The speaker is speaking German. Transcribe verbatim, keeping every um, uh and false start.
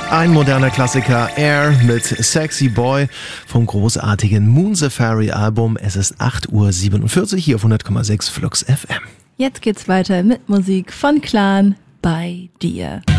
Ein moderner Klassiker, Air mit Sexy Boy vom großartigen Moon Safari Album. Es ist acht Uhr siebenundvierzig hier auf hundert Komma sechs Flux F M. Jetzt geht's weiter mit Musik von Clan bei dir.